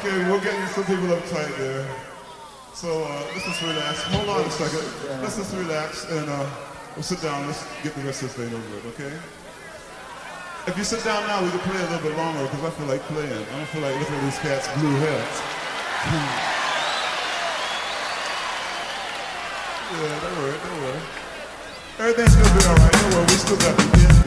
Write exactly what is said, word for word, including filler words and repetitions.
Okay, we're getting some people uptight there. So uh, let's just relax. Hold on a second. Let's just relax and uh, we'll sit down. Let's get the rest of this thing over with, okay? If you sit down now, we can play a little bit longer because I feel like playing. I don't feel like looking at these cats' blue heads. Yeah, don't worry, don't worry. Everything's gonna be all right. Don't worry, we still got the